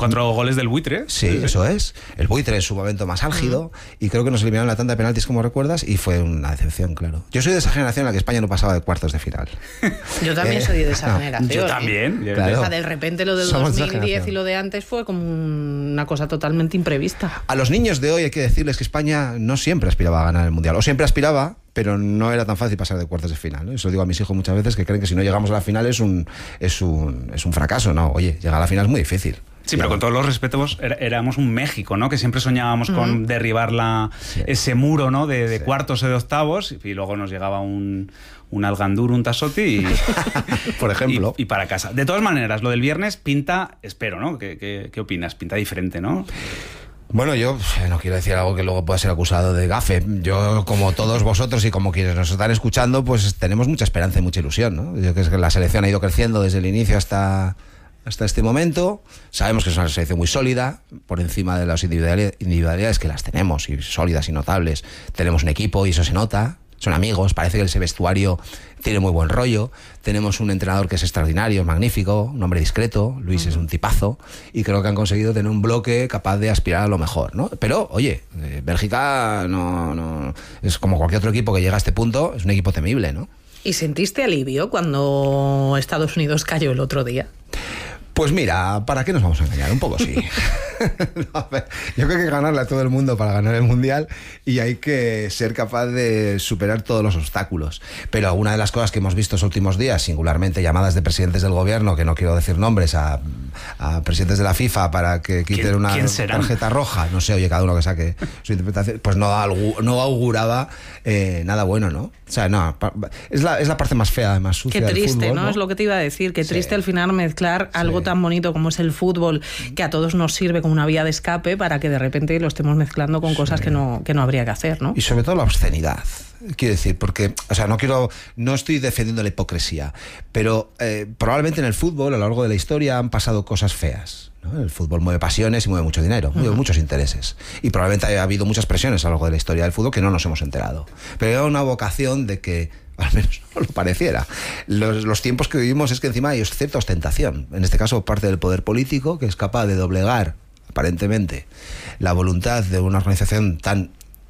4 goles del Buitre. Sí, eso es. El Buitre en su momento más álgido, y creo que nos eliminaron la tanda de penaltis, como recuerdas, y fue una decepción, claro. Yo soy de esa generación en la que España no pasaba de cuartos de final. Yo también soy de esa generación. Yo también. Claro. O sea, de repente lo del Somos 2010 y lo de antes fue como una cosa totalmente imprevista. A los niños de hoy hay que decirles que España no siempre aspiraba a ganar el Mundial, o siempre aspiraba, pero no era tan fácil pasar de cuartos de final, ¿no? Eso lo digo a mis hijos muchas veces, que creen que si no llegamos a la final es un fracaso. No, oye, llegar a la final es muy difícil. Sí, pero con todos los respetos, éramos un México, ¿no? Que siempre soñábamos con derribar ese muro, ¿no? De cuartos o de octavos, y luego nos llegaba un Algandur, un Tassotti y por ejemplo. Y para casa. De todas maneras, lo del viernes pinta, espero, ¿no? ¿Qué opinas? Pinta diferente, ¿no? Bueno, yo no quiero decir algo que luego pueda ser acusado de gafe. Yo, como todos vosotros y como quienes nos están escuchando, pues tenemos mucha esperanza y mucha ilusión, ¿no? Yo creo que la selección ha ido creciendo desde el inicio hasta este momento. Sabemos que es una selección muy sólida, por encima de las individualidades que las tenemos, y sólidas y notables. Tenemos un equipo y eso se nota. Son amigos, parece que ese vestuario tiene muy buen rollo. Tenemos un entrenador que es extraordinario, es magnífico, un hombre discreto. Luis es un tipazo, y creo que han conseguido tener un bloque capaz de aspirar a lo mejor, ¿no? Pero, oye, Bélgica no es como cualquier otro equipo que llega a este punto, es un equipo temible, ¿no? ¿Y sentiste alivio cuando Estados Unidos cayó el otro día? Pues mira, ¿para qué nos vamos a engañar? Un poco sí. No, a ver, yo creo que hay que ganarle a todo el mundo para ganar el Mundial, y hay que ser capaz de superar todos los obstáculos. Pero alguna de las cosas que hemos visto estos últimos días, singularmente llamadas de presidentes del gobierno, que no quiero decir nombres, a presidentes de la FIFA para que quiten una tarjeta roja, no sé, oye, cada uno que saque su interpretación, pues no auguraba nada bueno, ¿no? O sea, no, es la parte más fea, más sucia del fútbol. Qué triste, ¿no? Es lo que te iba a decir, qué triste al final mezclar algo tan bonito como es el fútbol, que a todos nos sirve como una vía de escape, para que de repente lo estemos mezclando con cosas que no habría que hacer, ¿no? Y sobre todo la obscenidad. Quiero decir, porque, o sea, no estoy defendiendo la hipocresía, pero probablemente en el fútbol a lo largo de la historia han pasado cosas feas, ¿no? El fútbol mueve pasiones y mueve mucho dinero, mueve muchos intereses, y probablemente ha habido muchas presiones a lo largo de la historia del fútbol que no nos hemos enterado, pero hay una vocación de que al menos no lo pareciera. Los tiempos que vivimos es que encima hay cierta ostentación, en este caso parte del poder político, que es capaz de doblegar aparentemente la voluntad de una organización tan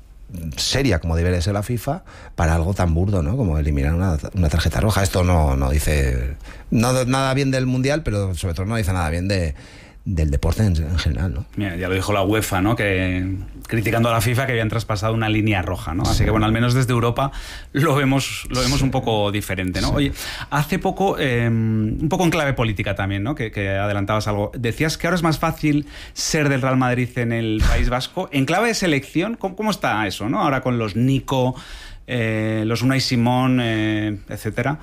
seria como debería ser la FIFA para algo tan burdo, ¿no? Como eliminar una tarjeta roja. Esto no dice nada bien del Mundial, pero sobre todo no dice nada bien del deporte en general, ¿no? Mira, ya lo dijo la UEFA, ¿no? Que criticando a la FIFA, que habían traspasado una línea roja, ¿no? Así que, bueno, al menos desde Europa lo vemos un poco diferente, ¿no? Sí. Oye, hace poco, un poco en clave política también, ¿no? Que adelantabas algo. Decías que ahora es más fácil ser del Real Madrid en el País Vasco. En clave de selección, ¿cómo está eso, no? Ahora con los Nico, los Unai Simón, etcétera.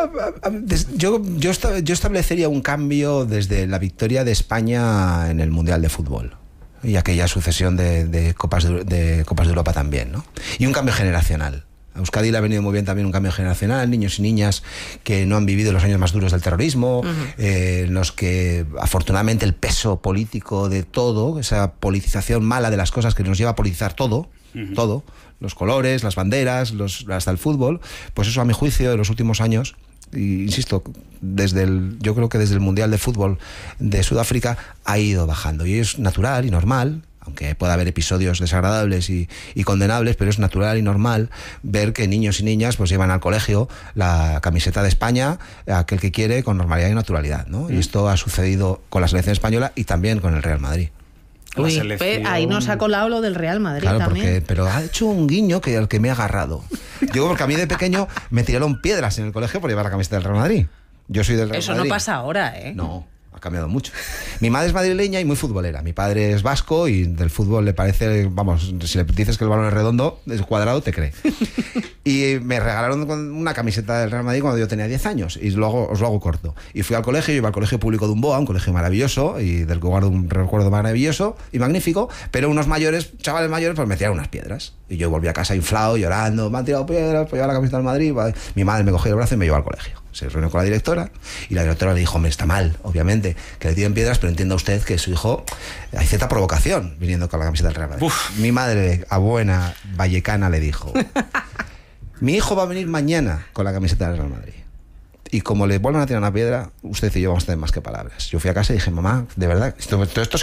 Yo establecería un cambio desde la victoria de España en el Mundial de Fútbol y aquella sucesión de Copas de Europa también, ¿no? Y un cambio generacional. A Euskadi le ha venido muy bien también un cambio generacional, niños y niñas que no han vivido los años más duros del terrorismo, en los que afortunadamente el peso político de todo, esa politización mala de las cosas que nos lleva a politizar todo, los colores, las banderas, hasta el fútbol, pues eso, a mi juicio, de los últimos años, y insisto, yo creo que desde el Mundial de Fútbol de Sudáfrica ha ido bajando, y es natural y normal, aunque pueda haber episodios desagradables y condenables, pero es natural y normal ver que niños y niñas pues llevan al colegio la camiseta de España, aquel que quiere, con normalidad y naturalidad, ¿no? Y esto ha sucedido con la selección española y también con el Real Madrid. Uy, ahí nos ha colado lo del Real Madrid, claro, también. Pero ha hecho un guiño al que me ha agarrado. Yo, porque a mí de pequeño me tiraron piedras en el colegio por llevar la camiseta del Real Madrid. Yo soy del Real Madrid. Eso no pasa ahora, ¿eh? No, ha cambiado mucho. Mi madre es madrileña y muy futbolera. Mi padre es vasco y del fútbol le parece, vamos, si le dices que el balón es redondo, es cuadrado, te cree. Y me regalaron una camiseta del Real Madrid cuando yo tenía 10 años, y os lo hago corto. Y fui al colegio, yo iba al colegio público de Umboa, un colegio maravilloso, y del que guardo un recuerdo maravilloso y magnífico, pero unos chavales mayores, pues me tiraron unas piedras. Y yo volví a casa inflado, llorando, me han tirado piedras, pues llevar la camiseta del Madrid. Mi madre me cogió el brazo y me llevó al colegio. Se reunió con la directora, y la directora le dijo, hombre, está mal, obviamente, que le tiren piedras, pero entienda usted que su hijo, hay cierta provocación viniendo con la camiseta del Real Madrid. Mi madre, a buena vallecana, le dijo, mi hijo va a venir mañana con la camiseta del Real Madrid, y como le vuelvan a tirar una piedra, usted y yo vamos a tener más que palabras. Yo fui a casa y dije, mamá, de verdad, esto se